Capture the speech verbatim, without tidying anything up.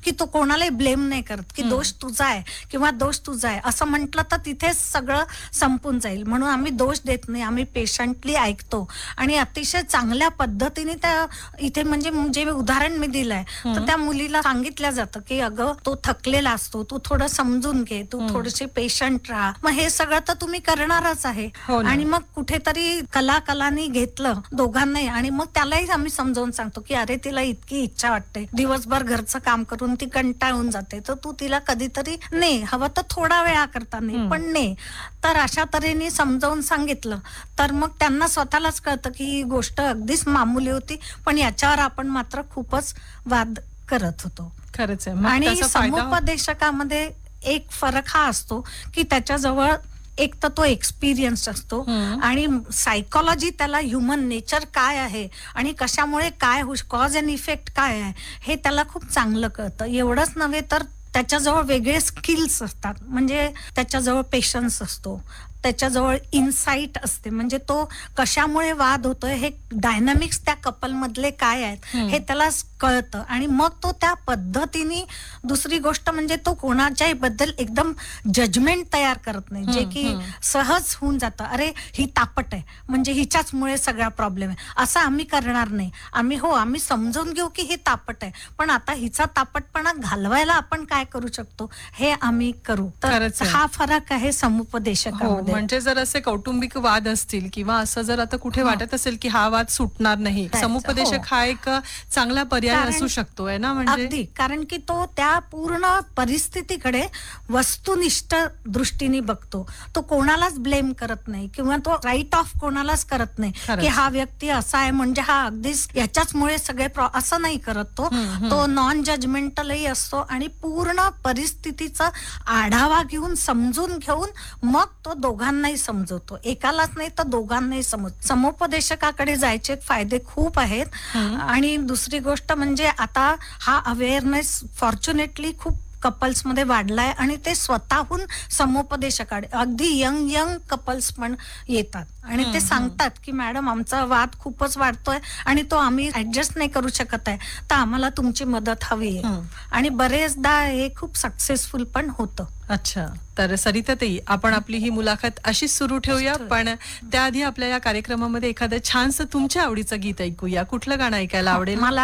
की तो कोणालाही ब्लेम नाही करत की दोष तुझा आहे किंवा दोष तुझा आहे असं म्हटलं तर तिथेच सगळं संपून जाईल. म्हणून आम्ही दोष देत नाही, आम्ही पेशंटली ऐकतो आणि अतिशय चांगल्या पद्धतीने त्या इथे म्हणजे जे उदाहरण मी दिलंय तर त्या मुलीला सांगितलं जातं की अगं तो थकलेला असतो, तू थोडं समजून घे, तू थोडेसे पेशंट राहा. मग हे सगळं तर तुम्ही करणारच आहे. आणि मग कुठेतरी कला कलानी घेतलं दोघांनाही आणि मग त्यालाही आम्ही समजावून सांगतो की अरे तिला इतकी इच्छा वाटते, दिवसभर घरचं काम करून ती कंटाळून जाते, तर तू तिला कधीतरी ने हवं तर थोडा वेळा करता नाही पण ने. तर अशा तऱ्हेने समजावून सांगितलं तर मग त्यांना स्वतःलाच कळतं की ही गोष्ट अगदीच मामूली होती पण याच्यावर आपण मात्र खूपच वाद करत होतो. खरंच आहे. आणि समुपदेशकामध्ये एक फरक हा असतो की त्याच्याजवळ एक तर तो एक्सपिरियन्स असतो आणि सायकोलॉजी त्याला ह्युमन नेचर काय आहे आणि कशामुळे काय होऊ कॉज अँड इफेक्ट काय आहे हे त्याला खूप चांगलं कळतं. एवढंच नव्हे तर त्याच्याजवळ वेगळे स्किल्स असतात. म्हणजे त्याच्याजवळ पेशन्स असतो, त्याच्याजवळ इन्साइट असते, म्हणजे तो कशामुळे वाद होतोय हे डायनामिक्स त्या कपल मधले काय आहेत हे त्याला कळतं आणि मग तो त्या पद्धतीने. दुसरी गोष्ट म्हणजे तो कोणाच्याही बद्दल एकदम जजमेंट तयार करत नाही जे की सहज होऊन जातं. अरे ही तापट आहे म्हणजे हिच्याच मुळे सगळा प्रॉब्लेम आहे असं आम्ही करणार नाही. आम्ही हो आम्ही समजून घेऊ की ही तापट आहे पण आता हिचा तापटपणा घालवायला आपण काय करू शकतो हे आम्ही करू. तर हा फरक आहे समुपदेशकामध्ये. म्हणजे जर असे कौटुंबिक वाद असतील किंवा असं जर आता कुठे वाटत असेल की हा वाद सुटणार नाही, समुपदेशक हा एक चांगला पर्याय असू शकतो आहे ना. म्हणजे अगदी, कारण की तो त्या पूर्ण परिस्थितीकडे वस्तुनिष्ठ दृष्टीने बघतो. तो कोणालाच ब्लेम करत नाही किंवा तो राईट ऑफ कोणालाच करत नाही की हा व्यक्ती असा आहे म्हणजे हा अगदीच याच्याचमुळे सगळे असं नाही करत. तो तो नॉन जजमेंटलही असतो आणि पूर्ण परिस्थितीचा आढावा घेऊन समजून घेऊन मग तो दोघांनाही समजवतो. एकालाच नाही तर दोघांनाही समज. समुपदेशकाकडे जायचे फायदे खूप आहेत. आणि दुसरी गोष्ट म्हणजे आता हा अवेअरनेस फॉर्च्युनेटली खूप कपल्स मध्ये वाढलाय आणि ते स्वतःहून समुपदेशकाकडे अगदी यंग यंग कपल्स पण येतात आणि ते सांगतात की मॅडम आमचा वाद खूपच वाढतोय आणि तो आम्ही ऍडजस्ट नाही करू शकत आहे तर आम्हाला तुमची मदत हवी आहे. आणि बरेचदा हे खूप सक्सेसफुल पण होतं. अच्छा, तर सरिताताई आपण आपली ही मुलाखत अशीच सुरू ठेवूया पण त्याआधी आपल्या या कार्यक्रमामध्ये एखादं छानसं तुमच्या आवडीचं गीत ऐकूया. कुठलं गाणं ऐकायला आवडेल? मला